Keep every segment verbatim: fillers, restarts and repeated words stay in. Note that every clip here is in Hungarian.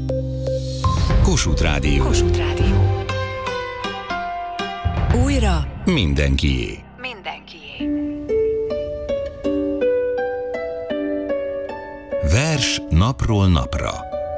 Kossuth Rádió. Kossuth Rádió. Újra mindenkié. Mindenkié. Vers napról napra.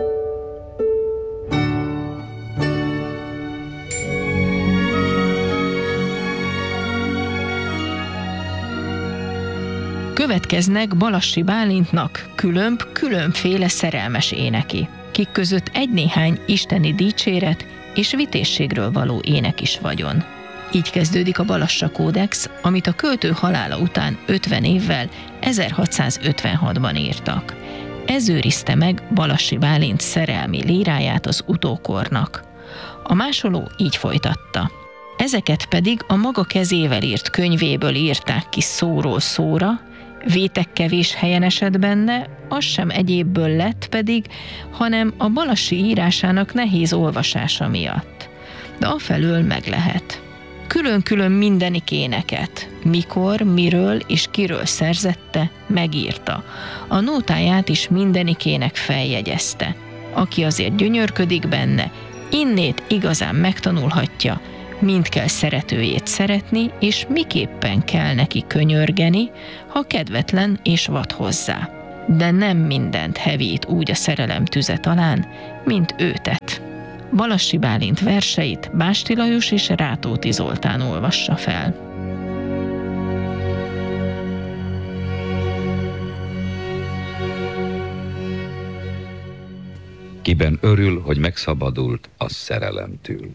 Következnek Balassi Bálintnak különb különféle szerelmes éneki, kik között egy-néhány isteni dicséret és vitézségről való ének is vagyon. Így kezdődik a Balassa Kódex, amit a költő halála után ötven évvel ezerhatszázötvenhatban írtak. Ez őrizte meg Balassi Bálint szerelmi líráját az utókornak. A másoló így folytatta. Ezeket pedig a maga kezével írt könyvéből írták ki szóról szóra, vétek kevés helyen esett benne, az sem egyébből lett pedig, hanem a Balassi írásának nehéz olvasása miatt. De afelől meg lehet. Külön-külön mindenik éneket, mikor, miről és kiről szerzette, megírta. A nótáját is mindenikének feljegyezte. Aki azért gyönyörködik benne, innét igazán megtanulhatja, mind kell szeretőjét szeretni, és miképpen kell neki könyörgeni, ha kedvetlen és vad hozzá. De nem mindent hevít úgy a szerelem tüze talán, mint ő tett. Balassi Bálint verseit Básti Lajos és Rátóti Zoltán olvassa fel. Kiben örül, hogy megszabadult, az szerelemtől.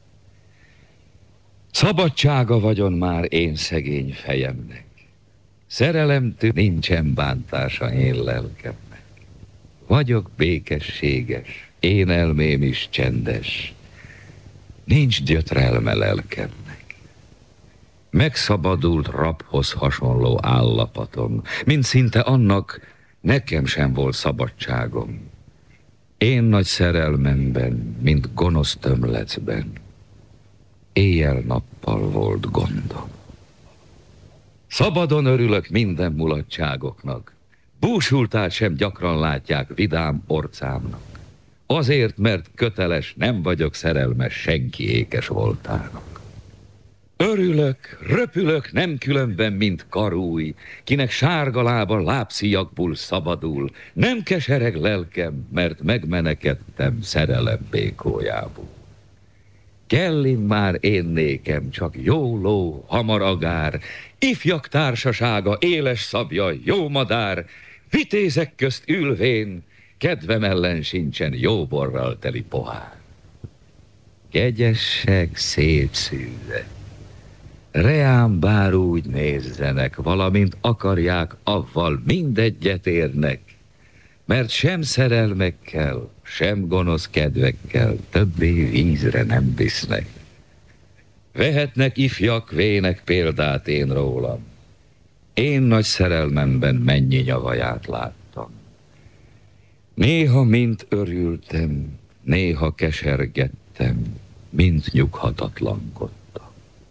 Szabadsága vagyon már én szegény fejemnek, szerelemtől nincsen bántása én lelkemnek. Vagyok békességes, én elmém is csendes, nincs gyötrelme lelkemnek. Megszabadult rabhoz hasonló állapotom, mint szinte annak nekem sem volt szabadságom. Én nagy szerelmemben, mint gonosz tömlecben, éjjel-nappal volt gondom. Szabadon örülök minden mulatságoknak, búsultát sem gyakran látják vidám orcámnak. Azért, mert köteles nem vagyok szerelmes senki ékes voltának. Örülök, röpülök nem különben, mint karúj, kinek sárga lába lábszíjakból szabadul. Nem kesereg lelkem, mert megmenekedtem szerelem békójából. Kellin már én nékem csak jó ló, hamar agár, ifjak társasága, éles szabja, jó madár, vitézek közt ülvén, kedvem ellen sincsen jó borral teli pohár. Kegyessek, szép szűzek, reám bár úgy nézzenek, valamint akarják, avval mindegyet érnek, mert sem szerelmekkel, sem gonosz kedvekkel többé vízre nem visznek. Vehetnek ifjak vének példát én rólam, én nagy szerelmemben mennyi nyavaját láttam. Néha mind örültem, néha kesergettem, mind nyughatatlankodtam.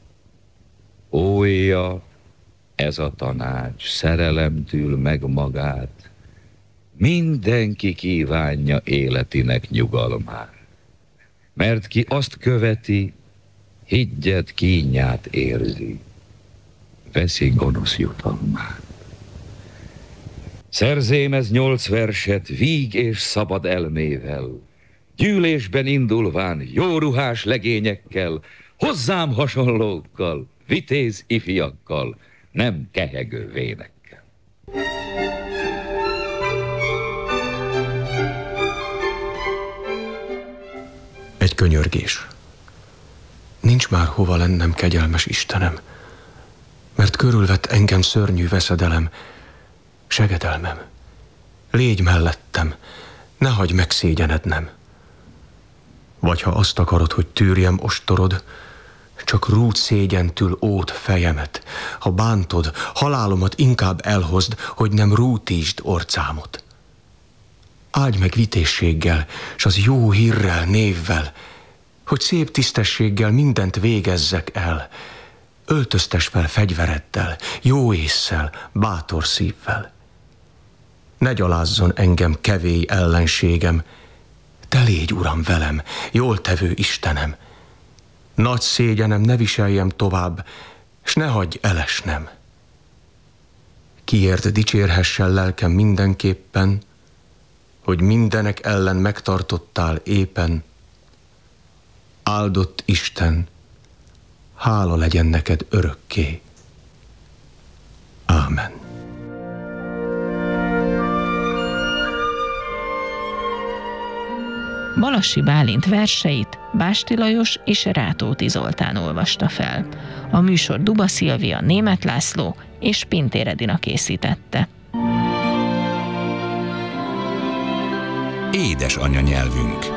Ója, ez a tanács, szerelemtől meg magát, mindenki kívánja életinek nyugalmát, mert ki azt követi, higgyed kínját érzi, veszi gonosz jutalmát. Szerzém ez nyolc verset víg és szabad elmével, gyűlésben indulván jó ruhás legényekkel, hozzám hasonlókkal, vitéz ifjakkal, nem kehegő vének. Egy könyörgés. Nincs már hova lennem, kegyelmes Istenem, mert körülvett engem szörnyű veszedelem, segedelmem. Légy mellettem, ne hagyj megszégyenednem. Vagy ha azt akarod, hogy tűrjem ostorod, csak rút szégyentül ót fejemet. Ha bántod, halálomat inkább elhozd, hogy nem rútítsd orcámot. Áldj meg vitézséggel, s az jó hírrel, névvel, hogy szép tisztességgel mindent végezzek el. Öltöztes fel fegyvereddel, jó ésszel, bátor szívvel. Ne gyalázzon engem kevély ellenségem, te légy, Uram, velem, jól tevő Istenem. Nagy szégyenem ne viseljem tovább, s ne hagyj elesnem. Kiért dicsérhessen lelkem mindenképpen, hogy mindenek ellen megtartottál éppen. Áldott Isten, hála legyen neked örökké. Ámen. Balassi Bálint verseit Básti Lajos és Rátóti Zoltán olvasta fel. A műsor Duba Szilvia, Németh László és Pintér Edina készítette. Édes anyanyelvünk.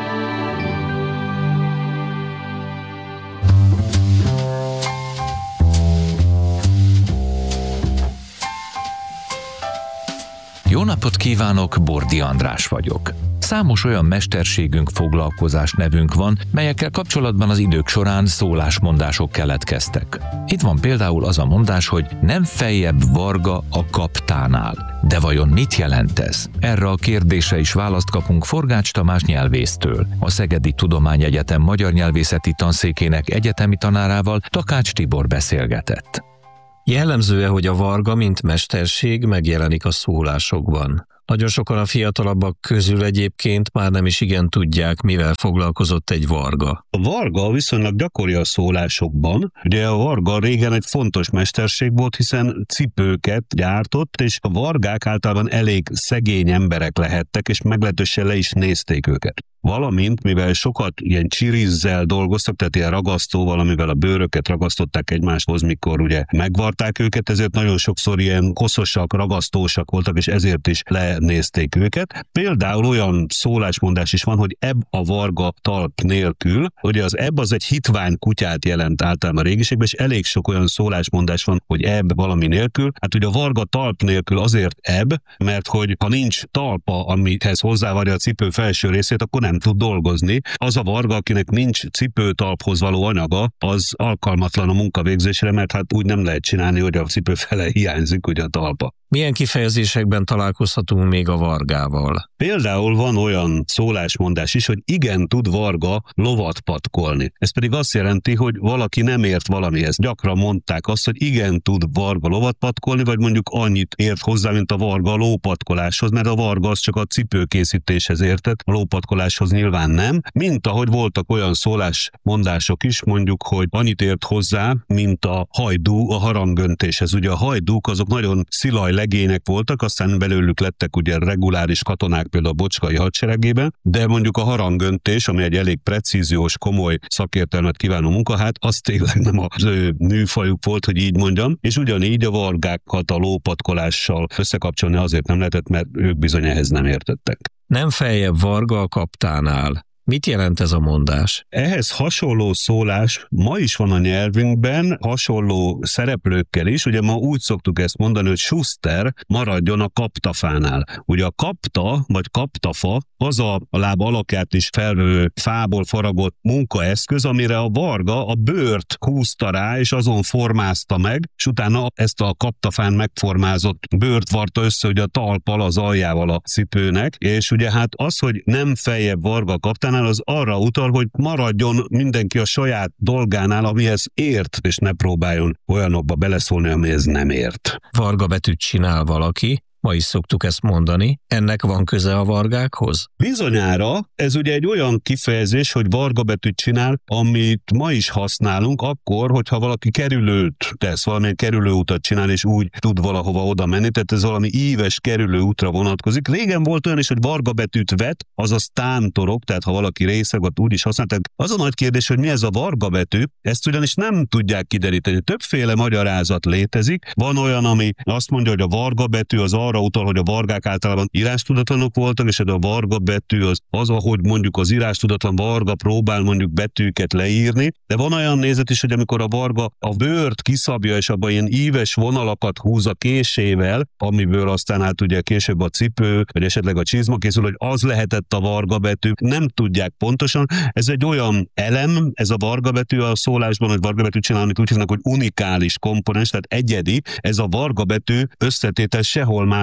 Jó napot kívánok, Bordi András vagyok. Számos olyan mesterségünk, foglalkozás nevünk van, melyekkel kapcsolatban az idők során szólásmondások keletkeztek. Itt van például az a mondás, hogy nem feljebb varga a kaptánál. De vajon mit jelent ez? Erre a kérdésre is választ kapunk Forgács Tamás nyelvésztől. A Szegedi Tudományegyetem magyar nyelvészeti tanszékének egyetemi tanárával, Takács Tibor beszélgetett. Jellemző-e, hogy a varga, mint mesterség megjelenik a szólásokban? Nagyon sokan a fiatalabbak közül egyébként már nem is igen tudják, mivel foglalkozott egy varga. A varga viszonylag gyakori a szólásokban. Ugye a varga régen egy fontos mesterség volt, hiszen cipőket gyártott, és a vargák általában elég szegény emberek lehettek, és meglehetősen le is nézték őket. Valamint, mivel sokat ilyen csirizzel dolgoztak, tehát ilyen ragasztóval, amivel a bőröket ragasztották egymáshoz, mikor ugye megvarták őket, ezért nagyon sokszor ilyen koszosak, ragasztósak voltak, és ezért is lenézték őket. Például olyan szólásmondás is van, hogy ebb a varga talp nélkül. Ugye az ebb az egy hitvány kutyát jelent általában a régiségben, és elég sok olyan szólásmondás van, hogy ebb valami nélkül. Hát ugye a varga talp nélkül azért ebb, mert hogy ha nincs talpa, amihez hozzávarja a cipő felső részét, akkor nem tud dolgozni. Az a varga, akinek nincs cipőtalphoz való anyaga, az alkalmatlan a munkavégzésre, mert hát úgy nem lehet csinálni, hogy a cipő fele hiányzik, ugye a talpa. Milyen kifejezésekben találkozhatunk még a vargával? Például van olyan szólásmondás is, hogy igen tud varga lovat patkolni. Ez pedig azt jelenti, hogy valaki nem ért valamihez. Gyakran mondták azt, hogy igen tud varga lovat patkolni, vagy mondjuk annyit ért hozzá, mint a varga a lópatkoláshoz, mert a varga az csak a cipőkészítéshez értett, a lópatkoláshoz nyilván nem. Mint ahogy voltak olyan szólásmondások is, mondjuk, hogy annyit ért hozzá, mint a hajdú a harangöntéshez. Ugye a hajdúk azok nagyon szilaj legények voltak, aztán belőlük lettek ugye reguláris katonák például a Bocskai hadseregében, de mondjuk a harangöntés, ami egy elég precíziós, komoly szakértelmet kívánó munka, hát az tényleg nem az ő műfajuk volt, hogy így mondjam, és ugyanígy a vargákat a lópatkolással összekapcsolni azért nem lehetett, mert ők bizony ehhez nem értettek. Nem feljebb varga a kaptánál. Mit jelent ez a mondás? Ehhez hasonló szólás ma is van a nyelvünkben, hasonló szereplőkkel is. Ugye ma úgy szoktuk ezt mondani, hogy Schuster maradjon a kaptafánál. Ugye a kapta, vagy kaptafa, az a, a láb alakját is felvevő fából faragott munkaeszköz, amire a varga a bőrt húzta rá, és azon formázta meg, és utána ezt a kaptafán megformázott bőrt varta össze, ugye a talppal, az aljával a cipőnek, és ugye hát az, hogy nem feljebb varga a kaptánál, az arra utal, hogy maradjon mindenki a saját dolgánál, amihez ért, és ne próbáljon olyanokba beleszólni, amihez nem ért. Varga betűt csinál valaki, ma is szoktuk ezt mondani, ennek van köze a vargákhoz? Bizonyára ez ugye egy olyan kifejezés, hogy varga betűt csinál, amit ma is használunk akkor, hogyha valaki kerülőt tesz, valamilyen kerülőutat csinál, és úgy tud valahova oda menni, tehát ez valami íves kerülőútra vonatkozik. Régen volt olyan is, hogy varga betűt vet, azaz tántorok, tehát ha valaki részeget úgy is használták. Az a nagy kérdés, hogy mi ez a varga betű, ezt ugyanis nem tudják kideríteni. Többféle magyarázat létezik. Van olyan, ami azt mondja, hogy a varga betű az arra utal, hogy a vargák általában írástudatlanok voltak, és a varga betű az az, ahogy mondjuk az írástudatlan varga próbál mondjuk betűket leírni, de van olyan nézet is, hogy amikor a varga a bőrt kiszabja, és abban ilyen íves vonalakat húz a késével, amiből aztán hát ugye később a cipő, vagy esetleg a csizma készül, hogy az lehetett a varga betű, nem tudják pontosan. Ez egy olyan elem, ez a varga betű a szólásban, hogy varga betűt csinálni, úgy hívnak, hogy unikális komponens, tehát egyedi, ez a varga betű összetétel sehol más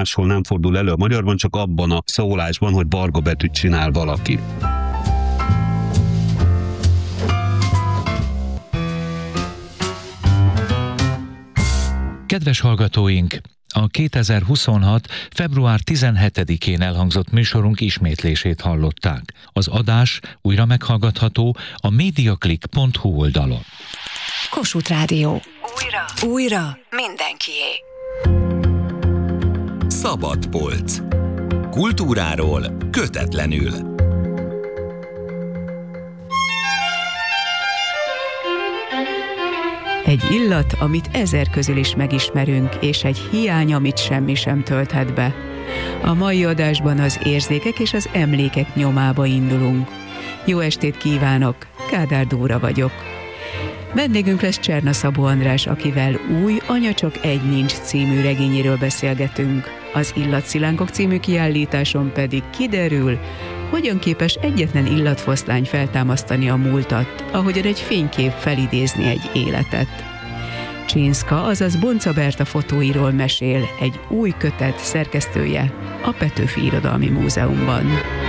máshol nem fordul elő a magyarban, csak abban a szólásban, hogy Varga betűt csinál valaki. Kedves hallgatóink! A kétezer-huszonhat. február tizenhetedikén elhangzott műsorunk ismétlését hallották. Az adás újra meghallgatható a mediaclick pont hu oldalon. Kossuth Rádió. Újra. Újra. Mindenkié. Szabad polc. Kultúráról kötetlenül. Egy illat, amit ezer közül is megismerünk, és egy hiány, amit semmi sem tölthet be. A mai adásban az érzékek és az emlékek nyomába indulunk. Jó estét kívánok, Kádár Dóra vagyok. Vendégünk lesz Cserna Szabó András, akivel új Anya csak egy nincs című regényéről beszélgetünk. Az Illatszilánkok című kiállításon pedig kiderül, hogyan képes egyetlen illatfoszlány feltámasztani a múltat, ahogyan egy fénykép felidézni egy életet. Csinszka, azaz Bonca Berta fotóiról mesél egy új kötet szerkesztője a Petőfi Irodalmi Múzeumban.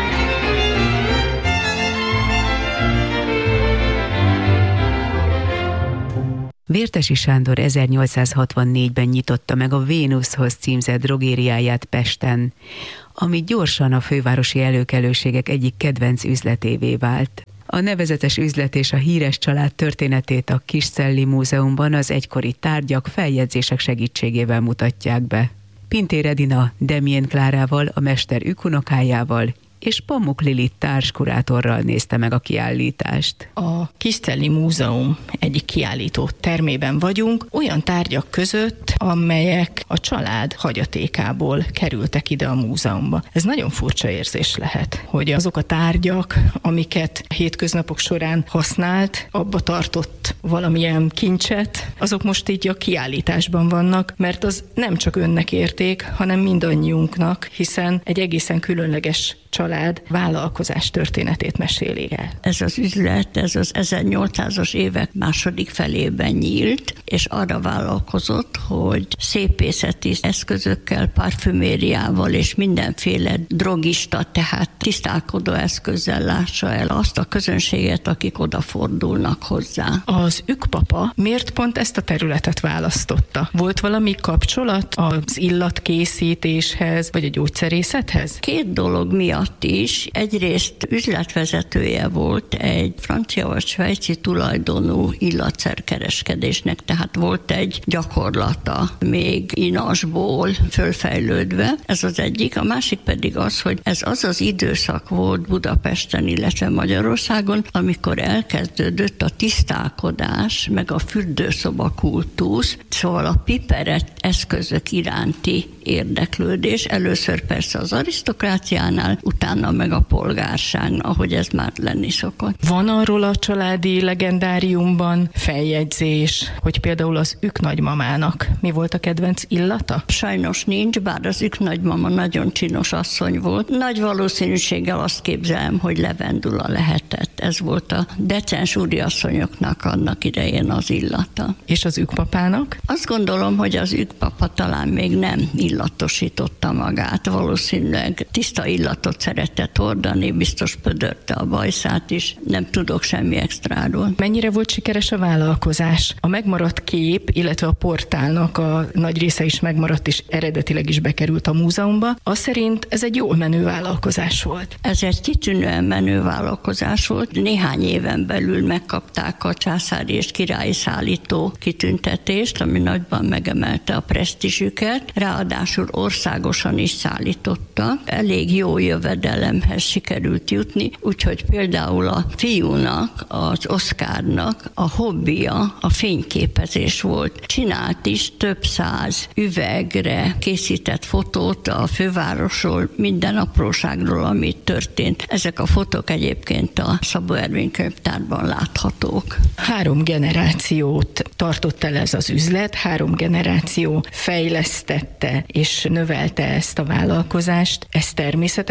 Vértesi Sándor ezernyolcszázhatvannégyben nyitotta meg a Vénuszhoz címzett drogériáját Pesten, ami gyorsan a fővárosi előkelőségek egyik kedvenc üzletévé vált. A nevezetes üzlet és a híres család történetét a Kisszelli Múzeumban az egykori tárgyak, feljegyzések segítségével mutatják be. Pintér Edina Demjén Klárával, a mester ükunokájával és Pamuk Lilit társkurátorral nézte meg a kiállítást. A Kisszelli Múzeum egyik kiállító termében vagyunk, olyan tárgyak között, amelyek a család hagyatékából kerültek ide a múzeumba. Ez nagyon furcsa érzés lehet, hogy azok a tárgyak, amiket a hétköznapok során használt, abba tartott valamilyen kincset, azok most így a kiállításban vannak, mert az nem csak önnek érték, hanem mindannyiunknak, hiszen egy egészen különleges család vállalkozás történetét meséli el. Ez az üzlet, ez az ezernyolcszázas évek második felében nyílt, és arra vállalkozott, hogy szépészeti eszközökkel, parfümériával és mindenféle drogista, tehát tisztálkodó eszközzel lássa el azt a közönséget, akik odafordulnak hozzá. Az ükpapa miért pont ezt a területet választotta? Volt valami kapcsolat az illatkészítéshez, vagy a gyógyszerészethez? Két dolog miatt is. Egyrészt üzletvezetője volt egy francia vagy svájci tulajdonú illatszerkereskedésnek, tehát volt egy gyakorlata még inasból fölfejlődve. Ez az egyik. A másik pedig az, hogy ez az az időszak volt Budapesten, illetve Magyarországon, amikor elkezdődött a tisztálkodás, meg a fürdőszoba kultusz, szóval a piperet eszközök iránti érdeklődés, először persze az arisztokráciánál, utána meg a polgárság, ahogy ez már lenni szokott. Van arról a családi legendáriumban feljegyzés, hogy például az üknagymamának mi volt a kedvenc illata? Sajnos nincs, bár az üknagymama nagyon csinos asszony volt. Nagy valószínűséggel azt képzelem, hogy levendula lehetett. Ez volt a decens úriasszonyoknak annak idején az illata. És az ükpapának? Azt gondolom, hogy az ükpapa talán még nem illatosította magát. Valószínűleg tiszta illatot szeretett hordani, biztos pödörte a bajszát is, nem tudok semmi extráról. Mennyire volt sikeres a vállalkozás? A megmaradt kép, illetve a portálnak a nagy része is megmaradt, és eredetileg is bekerült a múzeumba. Az szerint ez egy jól menő vállalkozás volt. Ez egy kitűnően menő vállalkozás volt. Néhány éven belül megkapták a császári és királyi szállító kitüntetést, ami nagyban megemelte a presztízsüket. Ráadásul országosan is szállította. Elég jó jövedelemhez sikerült jutni, úgyhogy például a fiúnak, az Oszkárnak a hobbija a fényképezés volt. Csinált is több száz üvegre készített fotót a fővárosról, minden apróságról, ami történt. Ezek a fotók egyébként a Szabó Ervin könyvtárban láthatók. Három generációt tartott el ez az üzlet, három generáció fejlesztette és növelte ezt a vállalkozást. Ez természetes volt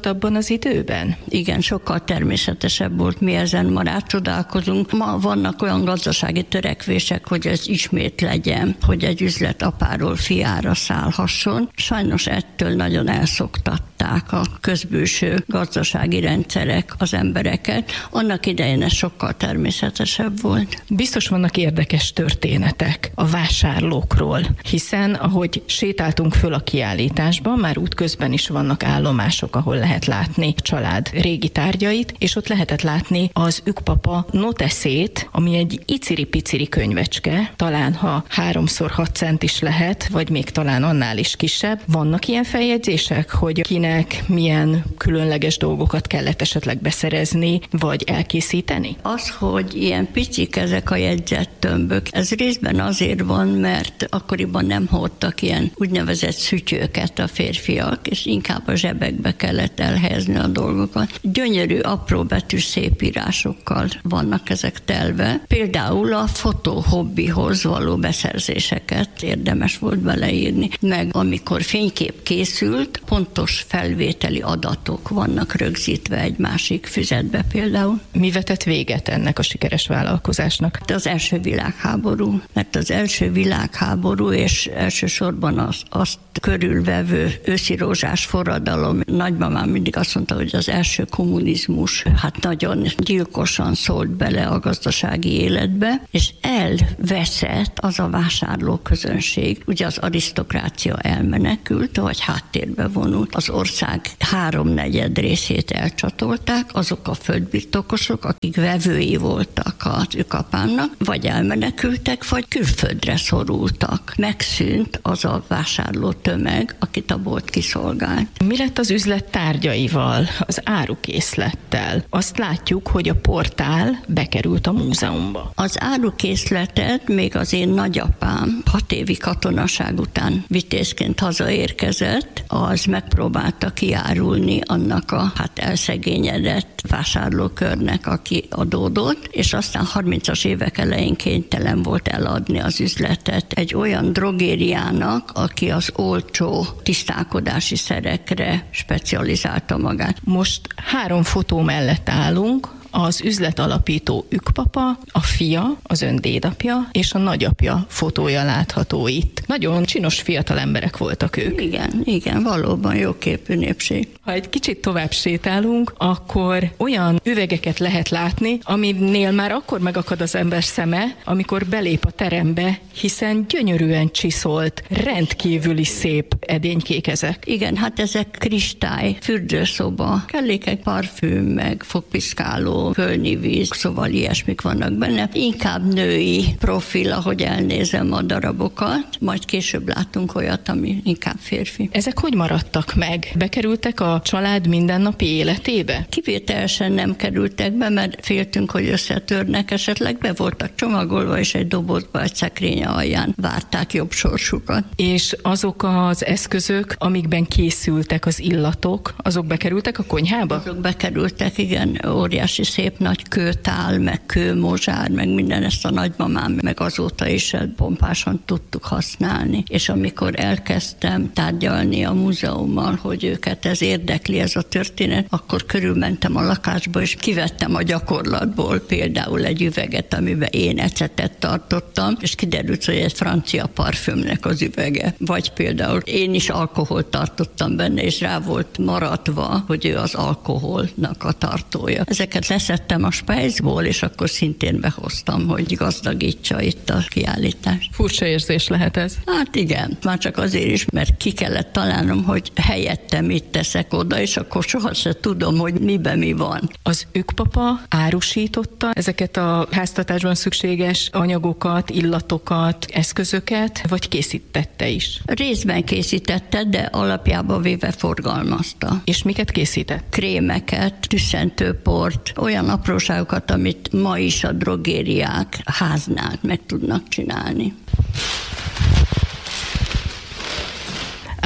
abban az időben? Igen, sokkal természetesebb volt, mi ezen ma rácsodálkozunk. Ma vannak olyan gazdasági törekvések, hogy ez ismét legyen, hogy egy üzlet apáról fiára szállhasson. Sajnos ettől nagyon elszoktatták a közbülső gazdasági rendszerek az embereket. Annak idején ez sokkal természetesebb volt. Biztos vannak érdekes történetek a vásárlókról, hiszen ahogy sétáltunk föl a kiállításban, már útközben is vannak állomások, ahol lehet látni a család régi tárgyait, és ott lehetett látni az Ükpapa noteszét, ami egy iciri-piciri könyvecske, talán ha háromszor hat cent is lehet, vagy még talán annál is kisebb. Vannak ilyen feljegyzések, hogy kinek milyen különleges dolgokat kellett esetleg beszerezni, vagy elkészíteni? Az, hogy ilyen picik ezek a jegyzettömbök, ez részben azért van, mert akkoriban nem hordtak ilyen úgynevezett szütyőket a férfiak, és inkább a zsebekbe kellett elhelyezni a dolgokat. Gyönyörű, apró betű szép írásokkal vannak ezek telve. Például a fotóhobbihoz való beszerzéseket érdemes volt beleírni, meg amikor fénykép készült, pontos felvételi adatok vannak rögzítve egy másik füzetbe például. Mi vetett véget ennek a sikeres vállalkozásnak? Az első világháború, mert az első világháború és elsősorban az, azt körülvevő őszirózsás forradalom, nagymamám mindig azt mondta, hogy az első kommunizmus hát nagyon gyilkosan szólt bele a gazdasági életbe, és elveszett az a vásárlóközönség. Ugye az arisztokrácia elmenekült, vagy háttérbe vonult. Az ország háromnegyed részét elcsatolták, azok a földbirtokosok, akik vevői voltak az Ükapának, vagy elmenekültek, vagy külföldre szorultak. Megszűnt az a vásárló tömeg, akit a bolt kiszolgált. Mi lett az üzlet tárgyaival, az árukészlettel? Azt látjuk, hogy a portál bekerült a múzeumba. Az árukészletet még az én nagyapám hat évi katonaság után vitézként hazaérkezett, az megpróbálta kiárulni annak a hát elszegényedett vásárlókörnek, aki adódott, és aztán harmincas évek elején kénytelen volt eladni az üzletet egy olyan drogériának, aki az olcsó tisztálkodási szerekre specializálta magát. Most három fotó mellett állunk, az üzlet alapító Ükpapa, a fia, az ön dédapja és a nagyapja fotója látható itt. Nagyon csinos fiatal emberek voltak ők. Igen, igen, valóban jóképű népség. Ha egy kicsit tovább sétálunk, akkor olyan üvegeket lehet látni, aminél már akkor megakad az ember szeme, amikor belép a terembe, hiszen gyönyörűen csiszolt, rendkívüli szép edénykék ezek. Igen, hát ezek kristály, fürdőszoba, kellékek, parfüm, meg fogpiszkáló, kölni víz, szóval ilyesmik vannak benne. Inkább női profil, ahogy elnézem a darabokat, majd később látunk olyat, ami inkább férfi. Ezek hogy maradtak meg? Bekerültek a család mindennapi életébe? Kivételesen nem kerültek be, mert féltünk, hogy összetörnek, esetleg be voltak csomagolva, és egy dobozba, egy szekrény alján várták jobb sorsukat. És azok az eszközök, amikben készültek az illatok, azok bekerültek a konyhába? Azok bekerültek, igen, óriási szép nagy kőtál, meg kőmozsár, meg minden, ezt a nagymamám, meg azóta is pompásan tudtuk használni. És amikor elkezdtem tárgyalni a múzeummal, hogy őket ez érdekli, ez a történet, akkor körülmentem a lakásba, és kivettem a gyakorlatból például egy üveget, amiben én ecetet tartottam, és kiderült, hogy egy francia parfümnek az üvege. Vagy például én is alkoholt tartottam benne, és rá volt maradva, hogy ő az alkoholnak a tartója. Ezeket leszettem a spejzból, és akkor szintén behoztam, hogy gazdagítsa itt a kiállítást. Furcsa érzés lehet ez. Hát igen, már csak azért is, mert ki kellett találnom, hogy helyettem mit teszek oda, és akkor soha se tudom, hogy miben mi van. Az Ükpapa árusította ezeket a háztartásban szükséges anyagokat, illatokat, eszközöket, vagy készítette is? Részben készítette, de alapjában véve forgalmazta. És miket készített? Krémeket, tüsszentőport, olyan apróságokat, amit ma is a drogériák háznál meg tudnak csinálni.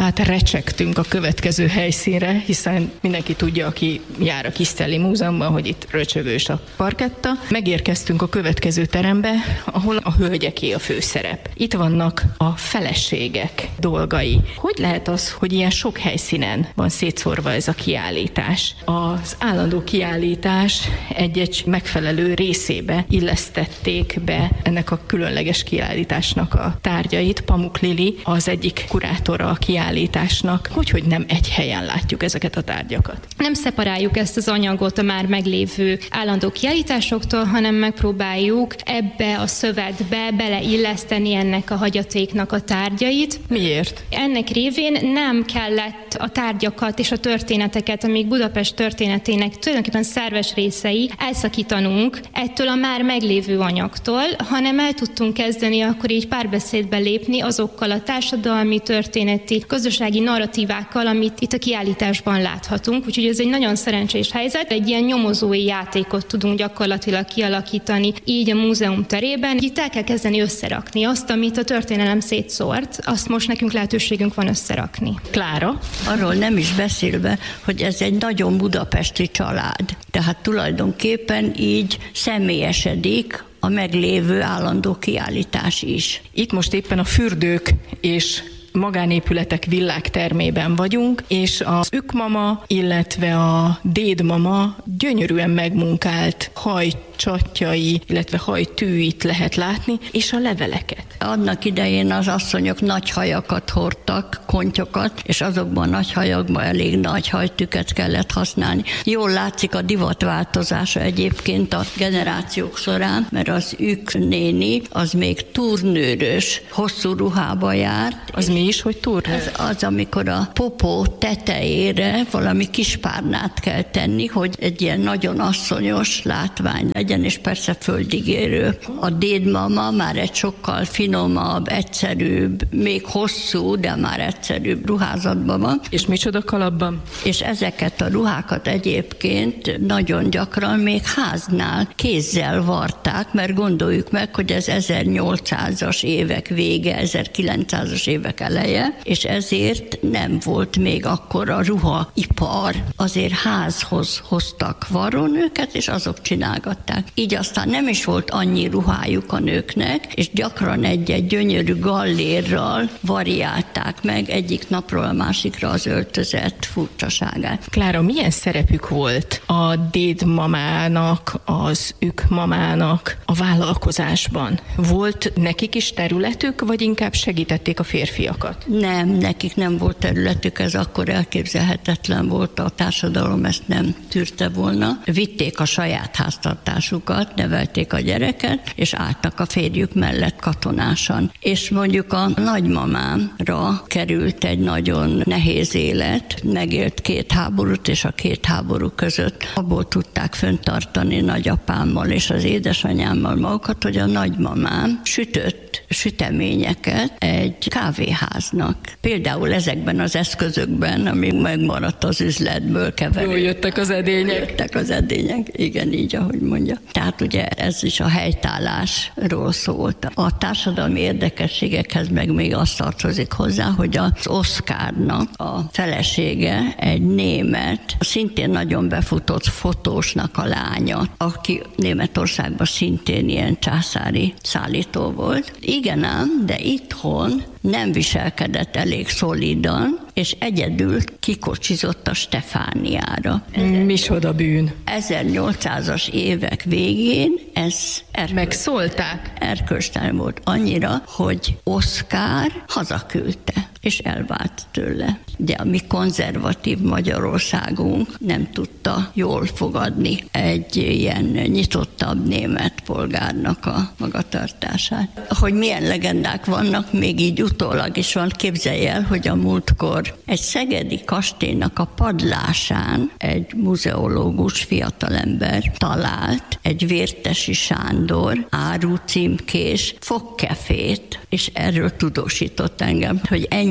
átrecsektünk a következő helyszínre, hiszen mindenki tudja, aki jár a Kiszteli Múzeumban, hogy itt röcsögős a parketta. Megérkeztünk a következő terembe, ahol a hölgyeké a főszerep. Itt vannak a feleségek dolgai. Hogy lehet az, hogy ilyen sok helyszínen van szétszórva ez a kiállítás? Az állandó kiállítás egy-egy megfelelő részébe illesztették be ennek a különleges kiállításnak a tárgyait. Pamuk Lili az egyik kurátora a kiállításnak. Hogyhogy nem egy helyen látjuk ezeket a tárgyakat? Nem szeparáljuk ezt az anyagot a már meglévő állandó kiállításoktól, hanem megpróbáljuk ebbe a szövetbe beleilleszteni ennek a hagyatéknak a tárgyait. Miért? Ennek révén nem kellett a tárgyakat és a történeteket, amik Budapest történetének tulajdonképpen szerves részei, elszakítanunk ettől a már meglévő anyagtól, hanem el tudtunk kezdeni akkor így párbeszédbe lépni azokkal a társadalmi, történeti, gazdasági narratívákkal, amit itt a kiállításban láthatunk. Úgyhogy ez egy nagyon szerencsés helyzet. Egy ilyen nyomozói játékot tudunk gyakorlatilag kialakítani így a múzeum terében. Itt el kell kezdeni összerakni azt, amit a történelem szétszórt, azt most nekünk lehetőségünk van összerakni. Klára? Arról nem is beszélve, hogy ez egy nagyon budapesti család. Tehát tulajdonképpen így személyesedik a meglévő állandó kiállítás is. Itt most éppen a fürdők és magánépületek világtermében vagyunk, és az ükmama, illetve a dédmama gyönyörűen megmunkált hajcsatjai, illetve hajtűit lehet látni, és a leveleket. Annak idején az asszonyok nagy hajakat hordtak, kontyokat, és azokban a nagy hajakban elég nagy hajtüket kellett használni. Jól látszik a divatváltozása egyébként a generációk során, mert az ük néni az még turnőrös, hosszú ruhába járt. Az mi is, hogy turnőr? Ez az, amikor a popó tetejére valami kispárnát kell tenni, hogy egy ilyen nagyon asszonyos látvány legyen, és persze földigérő. A dédmama már egy sokkal finomabb, egyszerűbb, még hosszú, de már egyszerűbb ruházatban van. És micsoda kalapban? És ezeket a ruhákat egyébként nagyon gyakran még háznál kézzel varták, mert gondoljuk meg, hogy ez ezernyolcszázas évek vége, ezerkilencszázas évek eleje, és ezért nem volt még akkor a ruhaipar. Azért házhoz hoztak varrónőket, és azok csinálgatták. Így aztán nem is volt annyi ruhájuk a nőknek, és gyakran egy-egy gyönyörű gallérral variálták meg egyik napról a másikra az öltözet furcsaságát. Klára, milyen szerepük volt a dédmamának, az ükmamának a vállalkozásban? Volt nekik is területük, vagy inkább segítették a férfiakat? Nem, nekik nem volt területük, ez akkor elképzelhetetlen volt, a társadalom ezt nem tűrte volna. Vitték a saját háztartásukat, nevelték a gyereket, és álltak a férjük mellett katonásan. És mondjuk a nagymamámra került egy nagyon nehéz élet, megélt két háborút, és a két háború között abból tudták fenntartani nagyapámmal és az édesanyámmal magukat, hogy a nagymamám sütött süteményeket egy kávéháznak. Például ezekben az eszközökben, ami megmaradt az üzletből keverő. Jól jöttek az edények. Jöttek az edények, igen, így, ahogy mondja. Tehát ugye ez is a helytállásról szólt. A társadalmi érdekességekhez meg még azt tartozik hozzá, hogy az Oszkárnak a felesége egy német, szintén nagyon befutott fotósnak a lánya, aki Németországban szintén ilyen császári szállító volt. Igen ám, de itthon nem viselkedett elég szolidan, és egyedül kikocsizott a Stefániára. Micsoda bűn. ezernyolcszázas évek végén ez erkös, megszólták. Erkölcstelen volt annyira, hogy Oszkár hazaküldte, és elvált tőle. De a mi konzervatív Magyarországunk nem tudta jól fogadni egy ilyen nyitottabb német polgárnak a magatartását. Hogy milyen legendák vannak, még így utólag is van, képzelj el, hogy a múltkor egy szegedi kastélynak a padlásán egy muzeológus fiatalember talált egy Vértesi Sándor árucímkés fogkefét, és erről tudósított engem, hogy ennyi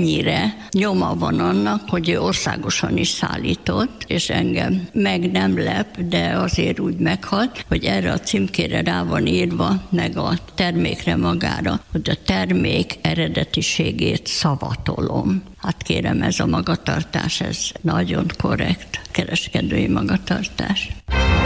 ennyire nyoma van annak, hogy ő országosan is szállított, és engem meg nem lep, de azért úgy meghat, hogy erre a címkére rá van írva, meg a termékre magára, hogy a termék eredetiségét szavatolom. Hát kérem, ez a magatartás, ez nagyon korrekt kereskedői magatartás.